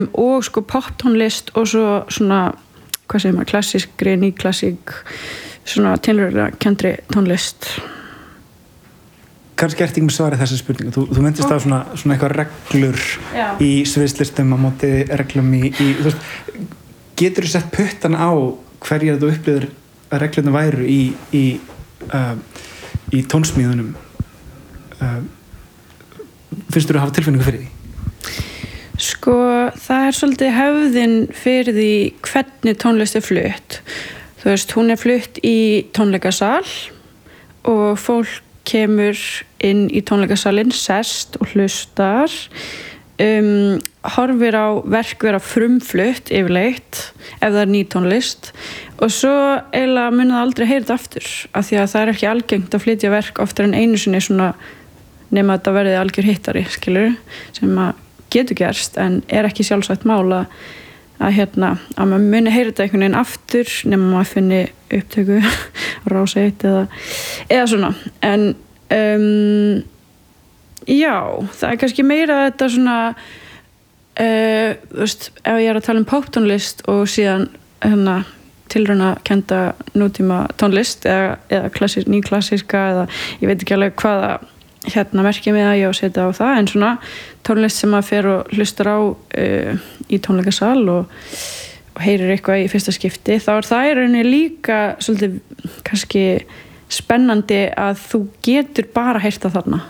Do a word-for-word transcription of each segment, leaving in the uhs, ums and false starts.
og sko poptónlist og svo svona, hvað segir maður, klassískri, nýklassík, svona tilraunakendri tónlist. Kannski ert ekki með svarið þessa spurningu. Þú, þú myndist á svona, svona eitthvað reglur Já. Í sviðslistum á móti reglum í, í þú veist, getur þú sett puttan á hverjar þú upplifir að reglurnar væru í, í, uh, í tónsmíðunum? Uh, finnst þú að hafa tilfinningu fyrir því? Sko, það er svolítið hefðin fyrir því hvernig tónlist er flutt. Þú veist, hún er flutt í tónleikasal og fólk kemur inn í tónleikasalinn, sest og hlustar, um, horfir á verk vera frumflutt yfirleitt ef það er ný tónlist og svo eiginlega mun það aldrei heyra þetta aftur af því að það er ekki algengt að flytja verk oftar en einu sinni svona nema að þetta verði algjör hittari, skilur, sem að getur gerst en er ekki sjálfsagt mál að, að hérna, að maður muni heyra þetta einhvern veginn aftur nema maður finni upptöku Rás eitt eða, eða svona en um, já, það er kannski meira þetta svona uh, þú veist, ef ég er að tala um poptónlist og síðan hérna tilraunakennda nútíma tónlist eða, eða klassís, nýklassíska eða ég veit ekki alveg hvaða hérna merkja mig að ég á að setja á það en svona tónlist sem maður fer og hlustar á uh, í tónleikasal og, og heyrir eitthvað í fyrsta skipti þá er það í rauninni líka svolítið kannski spennandi að þú getur bara heyrt það þarna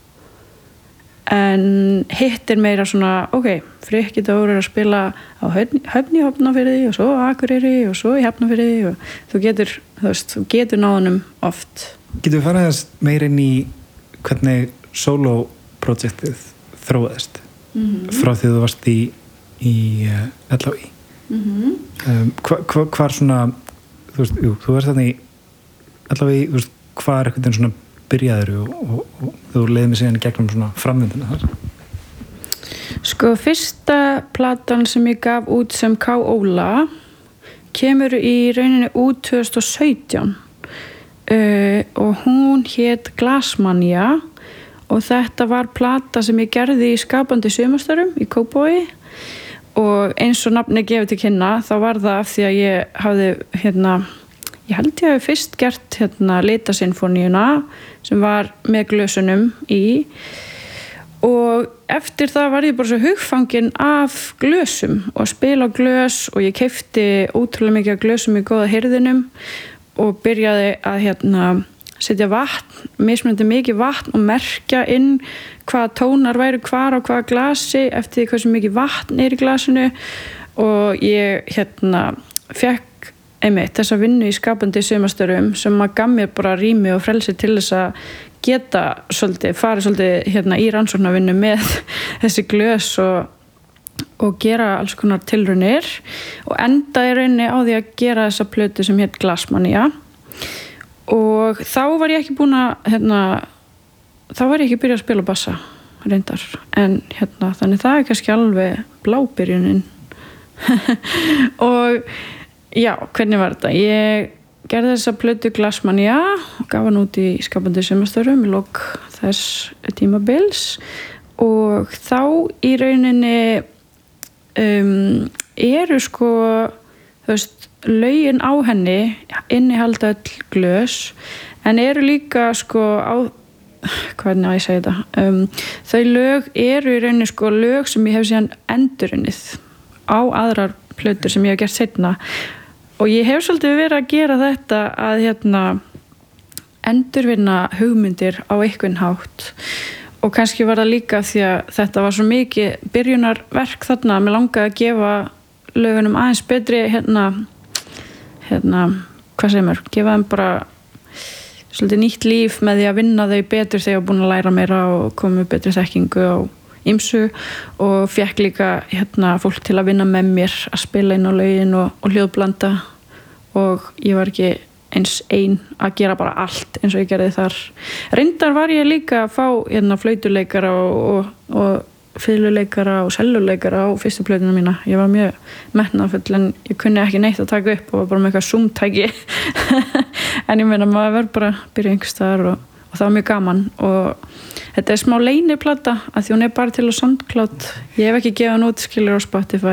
en hitt er meira svona ok, Frikki Dór er að spila á Höfn í Hafnarfirði og svo á Akureyri og svo í Hafnarfirði og þú getur, þú veist, þú getur náðunum oft. Getur við farið þess meira inn í hvernig solo-projektið þróaðist mm-hmm. frá því þú varst í, í uh, L H I mm-hmm. um, hva, hva, hvar svona þú veist, jú, þú varst þannig í L H I, þú veist, hvað er eitthvað svona byrjaður og, og, og þú leiði mig síðan í gegnum svona framvindina þar? Sko, fyrsta platan sem ég gaf út sem K. Óla kemur í rauninni út tvö þúsund og sautján Uh, og hún hét Glasmania og þetta var plata sem ég gerði í skapandi sumarstörfum í Kópavogi og eins og nafni gefið til kynna þá var það af því að ég hafði hérna, ég held ég hafi fyrst gert hérna Litasinfóníuna sem var með glösunum í og eftir það var ég bara svo hugfangin af glösum og spila á glös og ég keypti ótrúlega mikið af glösum í góða hirðinum og byrjaði að hérna setja vatn, mismunandi mikið vatn og merkja inn hvaða tónar væru hvar á hvaða glasi eftir því hversu mikið vatn er í glasinu og ég hérna fekk einmitt þessa vinnu í skapandi sumarstörfum sem að gaf mér bara rými og frelsi til þess að geta svolítið, farið svolítið hérna í rannsóknarvinnu með þessi glös og og gera alls konar tilraunir og enda í rauninni á því að gera þessa plötu sem hét Glasmania og þá var ég ekki búin að hérna, þá var ég ekki byrjað að spila bassa reyndar en hérna, þannig það er kannski alveg blábyrjunin og já, hvernig var þetta? Ég gerði þessa plötu Glasmania og gaf hann út í skapandi sumarstörfum í lok þess tímabils og þá í rauninni Um, eru sko þú veist, lögin á henni innihalda öll glös en eru líka sko á, hvernig á ég segja þetta um, þau lög eru í rauninni sko lög sem ég hef síðan endurunnið á aðrar plötur sem ég hef gert seinna og ég hef svolítið verið að gera þetta að hérna endurvinna hugmyndir á einhvern hátt og kannski var það líka því að þetta var svo mikið byrjunarverk þarna að mér langaði að gefa lögunum aðeins betri hérna, hérna, hvað segir mér, gefa þeim bara svolítið nýtt líf með því að vinna þau betur þegar ég var búin að læra meira og koma með betri þekkingu á ýmsu og fekk líka hérna fólk til að vinna með mér að spila inn á lögin og, og hljóðblanda og ég var ekki eins ein að gera bara allt eins og ég gerði þar. Reyndar var ég líka að fá hérna flautuleikara og, og, og fiðluleikara og selluleikara á fyrstu plötuna mína. Ég var mjög metnaðarfull en ég kunni ekki neitt að taka upp og var bara með eitthvað Zoom-tæki. En ég meina maður verður bara að byrja einhvers staðar og, og það var mjög gaman og þetta er smá leyniplata að því hún er bara til á SoundCloud. Ég hef ekki gefið hann út skilur á Spotify